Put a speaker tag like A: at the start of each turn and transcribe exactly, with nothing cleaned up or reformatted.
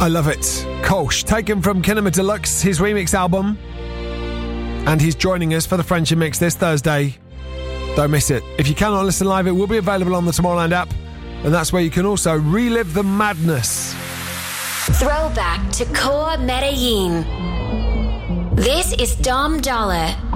A: I love it. Kolsch, taken from Kinema Deluxe, his remix album. And he's joining us for the Friendship Mix this Thursday. Don't miss it. If you cannot listen live, it will be available on the Tomorrowland app. And that's where you can also relive the madness.
B: Throwback to Core Medellin. This is Dom Dollar.